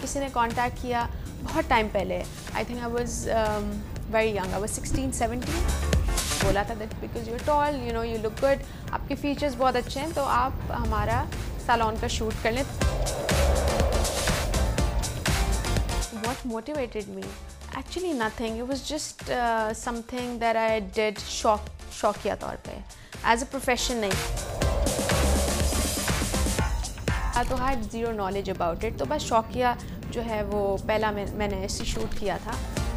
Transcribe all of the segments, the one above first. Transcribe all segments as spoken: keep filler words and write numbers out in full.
किसी ने कांटेक्ट किया बहुत टाइम पहले, I think I was very young, I was sixteen seventeen, बोला था that because you are tall, you know, you look good, आपके फीचर्स बहुत अच्छे हैं, तो आप हमारा सैलून का शूट कर लें. What motivated me? Actually nothing. It was just uh, something that I did शौक शौकिया तौर पे. As a profession नहीं. I तो had zero knowledge about it. तो बस शौकिया जो है वो पहला मैं, मैंने ऐसे शूट किया था.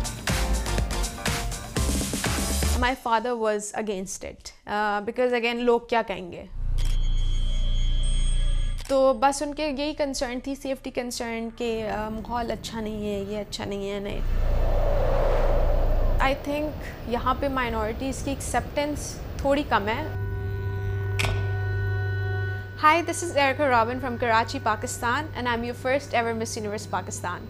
My father was against it uh, because again लोग क्या कहेंगे. तो बस उनके यही कंसर्न थी, सेफ्टी कंसर्न कि माहौल अच्छा नहीं है, ये अच्छा नहीं है. नहीं, आई थिंक यहाँ पे माइनॉरिटीज़ की एक्सेप्टेंस थोड़ी कम है. हाय, this is areca robin from Karachi, Pakistan, and I am your first ever miss universe Pakistan.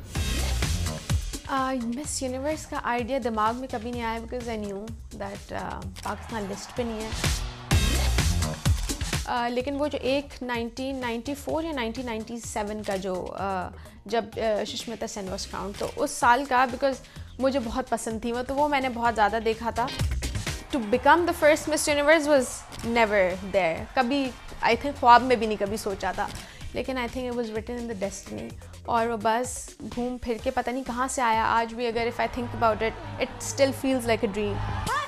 Miss universe का आइडिया दिमाग में कभी नहीं आया because I knew that Pakistan list पे नहीं है. Uh, लेकिन वो जो एक नाइनटीन नाइंटी फोर या नाइनटीन नाइंटी सेवन का जो uh, जब uh, Sushmita Sen was crowned, तो उस साल का बिकॉज मुझे बहुत पसंद थी वो, तो वो मैंने बहुत ज़्यादा देखा था. To become the first miss universe was never there, कभी आई थिंक ख्वाब में भी नहीं कभी सोचा था, लेकिन I think it was written in the destiny. और वो बस घूम फिर के पता नहीं कहाँ से आया. आज भी अगर if I think about it, it still feels like a dream.